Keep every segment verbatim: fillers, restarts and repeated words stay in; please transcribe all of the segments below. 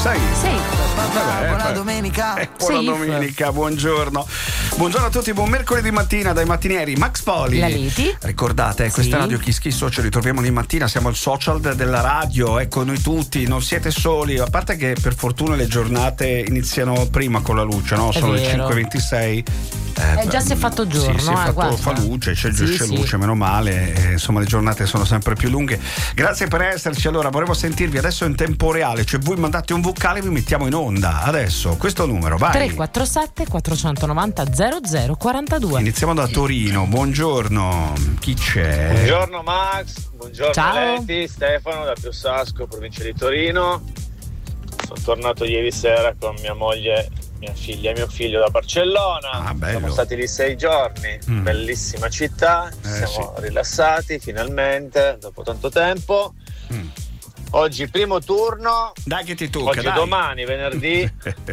sai? Sì. Vabbè, buona eh, domenica. Eh, buona Sì. domenica, buongiorno. Buongiorno a tutti, buon mercoledì mattina dai mattinieri. Max Poli. La Leti. Ricordate, eh, questa Sì. Radio Kiss Kiss Show, ci ritroviamo ogni mattina, siamo al social de- della radio, ecco noi tutti, non siete soli, a parte che per fortuna le giornate iniziano prima con la luce, no? Sono le vero. cinque e ventisei. Eh, Eh, già si è fatto giorno, sì, si è eh, fatto, guarda. fa luce, c'è, Sì, c'è sì. luce, meno male, eh, insomma le giornate sono sempre più lunghe. Grazie per esserci. Allora vorremmo sentirvi adesso in tempo reale, cioè voi mandate un vocale e vi mettiamo in onda adesso, questo numero, vai. tre quattro sette quattro nove zero zero zero quattro due. Iniziamo da Torino, buongiorno, chi c'è? Buongiorno Max, buongiorno Ciao. Leti, Stefano da Piossasco, provincia di Torino. Sono tornato ieri sera con mia moglie, mia figlia e mio figlio da Barcellona. Ah, bello. Siamo stati lì sei giorni, Mm. bellissima città, ci Eh, siamo rilassati finalmente dopo tanto tempo. Mm. Oggi primo turno, Dai che ti tocca, oggi dai. domani, venerdì.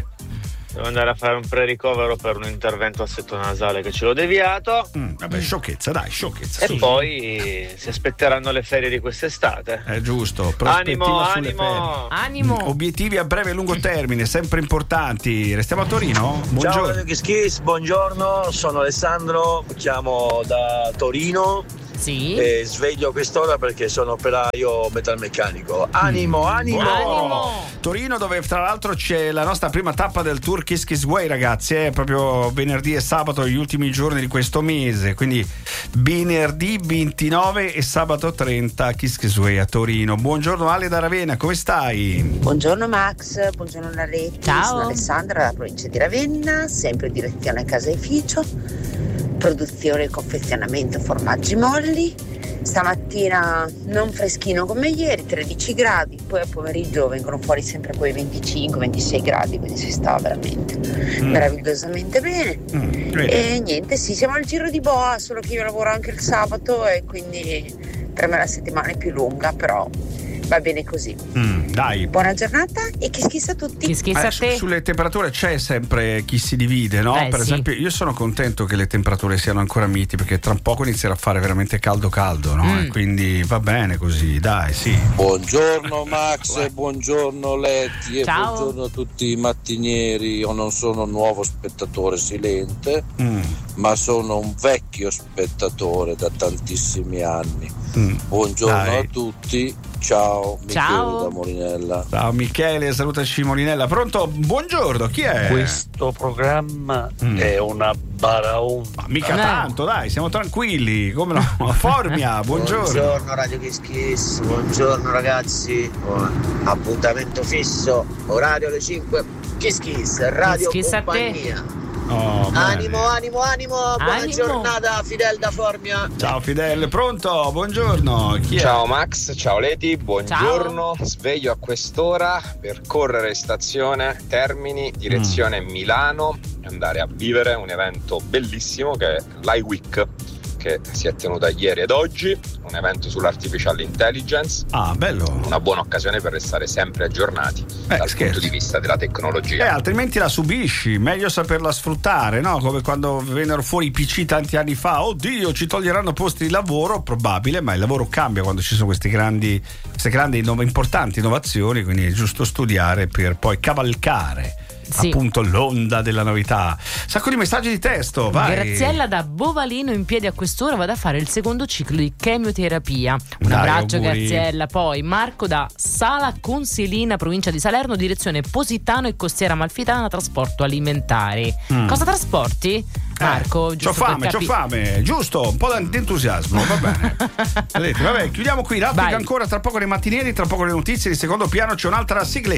Devo andare a fare un pre-ricovero per un intervento al setto nasale che ce l'ho deviato. Mm, vabbè, sciocchezza, dai, sciocchezza. E su. poi si aspetteranno le ferie di quest'estate. È giusto, prospettiva Animo, sulle animo. Animo. ferie. Obiettivi a breve e lungo termine, sempre importanti. Restiamo a Torino? Ciao Buongiorno. Radio Kiss Kiss, buongiorno, sono Alessandro, chiamo da Torino Sì. e sveglio a quest'ora perché sono operaio metalmeccanico. Animo, animo! Animo. Torino, dove tra l'altro c'è la nostra prima tappa del tour Kiss Kiss Way, ragazzi, è proprio venerdì e sabato, gli ultimi giorni di questo mese, quindi venerdì ventinove e sabato trenta Kiss Kiss Way a Torino. Buongiorno Ale da Ravenna, come stai? Buongiorno Max, buongiorno Laletti, Ciao. sono Alessandra dalla provincia di Ravenna, sempre in direzione a caseificio, produzione e confezionamento formaggi molli. Stamattina non freschino come ieri, tredici gradi, poi a pomeriggio vengono fuori sempre quei venticinque ventisei gradi, quindi si sta veramente Mm. meravigliosamente bene. Mm, vedi. E niente, sì, siamo al giro di boa, solo che io lavoro anche il sabato e quindi per me la settimana è più lunga, però va bene così. Mm, dai. Buona giornata e che schissa a tutti. Chi schissa Eh, a su- te? sulle temperature c'è sempre chi si divide, no? Eh, per sì. esempio, io sono contento che le temperature siano ancora miti perché tra un poco inizierà a fare veramente caldo caldo, no? Mm. E quindi va bene così, dai, sì. Buongiorno Max e buongiorno Letti e Ciao. buongiorno a tutti i mattinieri. Io non sono un nuovo spettatore silente, Mm, ma sono un vecchio spettatore da tantissimi anni. mm. Buongiorno Dai. a tutti, ciao Michele Ciao. da Morinella. Ciao Michele, salutaci Molinella. Pronto? Buongiorno, chi è? Questo programma Mm. è una baraonda. Ma mica Eh. tanto, dai, siamo tranquilli. Come no? Formia, buongiorno. Buongiorno Radio Kiss Kiss, buongiorno ragazzi, appuntamento fisso, orario alle cinque, Kiss Kiss, Radio Kiss Kiss a te. Compagnia. Oh, bene. Animo, animo, animo, buona Animo. giornata, Fidel da Formia. Ciao Fidel, pronto? Buongiorno. Chi è? Ciao Max, ciao Leti, buongiorno. Sveglio a quest'ora per correre stazione Termini, direzione Milano e andare a vivere un evento bellissimo che è l'I-Week, che si è tenuta ieri ed oggi, un evento sull'artificial intelligence, Ah, bello. una buona occasione per restare sempre aggiornati Eh, dal scherzi. punto di vista della Eh, tecnologia. altrimenti la subisci, meglio saperla sfruttare, no? Come quando vennero fuori i P C tanti anni fa, oddio, ci toglieranno posti di lavoro, probabile, ma il lavoro cambia quando ci sono questi grandi, queste grandi innov- importanti innovazioni, quindi è giusto studiare per poi cavalcare Sì. appunto l'onda della novità. Sacco di messaggi di testo, vai. Graziella da Bovalino in piedi a quest'ora vado a fare il secondo ciclo di chemioterapia. Un Dai, abbraccio auguri. Graziella. Poi Marco da Sala Consilina, provincia di Salerno, direzione Positano e Costiera Amalfitana, trasporto alimentare. Mm. Cosa trasporti? Marco, Eh, c'ho giusto per fame, c'ho capi- fame, giusto, un po' di entusiasmo, va bene. Vedete, vabbè, chiudiamo qui, l'Africa Vai. ancora, tra poco le mattinieri, tra poco le notizie di secondo piano, c'è un'altra sigla.